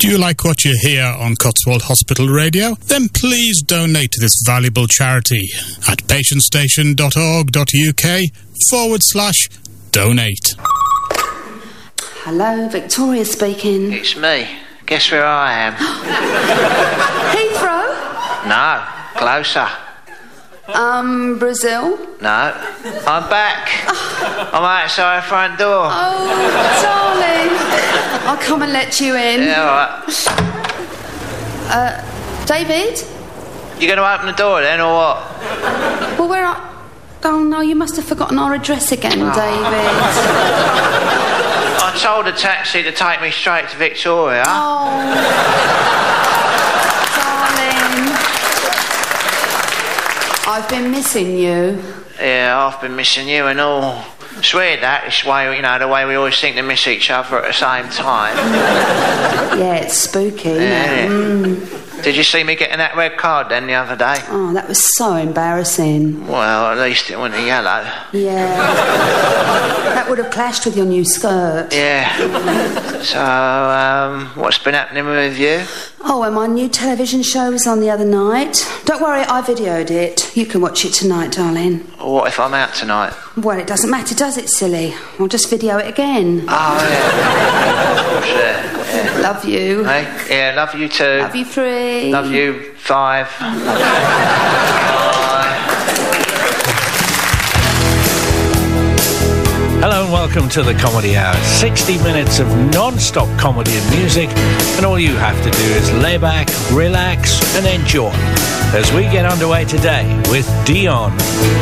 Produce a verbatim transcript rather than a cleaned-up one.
Do you like what you hear on Cotswold Hospital Radio? Then please donate to this valuable charity at patientstation.org.uk forward slash donate. Hello, Victoria speaking. It's me. Guess where I am? Heathrow? No, closer. Um, Brazil? No, I'm back. I'm outside the front door. Oh, darling. I'll come and let you in. Yeah, all right. Uh, David? You going to open the door then, or what? Well, where are... Oh, no, you must have forgotten our address again, oh. David. I told the taxi to take me straight to Victoria. Oh, darling. I've been missing you. Yeah, I've been missing you and all. It's weird that, this way, you know, the way we always seem to miss each other at the same time. Yeah, it's spooky, yeah. isn't it? Mm. Did you see me getting that red card then the other day? Oh, that was so embarrassing. Well, at least it wasn't yellow. Yeah. That would have clashed with your new skirt. Yeah. So, um, what's been happening with you? Oh, well, my new television show was on the other night. Don't worry, I videoed it. You can watch it tonight, darling. What if I'm out tonight? Well, it doesn't matter, does it, silly? I'll just video it again. Oh, yeah. yeah, yeah. Love you. Hey? Yeah, love you too. Love you three. Love you five. Hello and welcome to the Comedy Hour. sixty minutes of non-stop comedy and music, and all you have to do is lay back, relax and enjoy as we get underway today with Dion.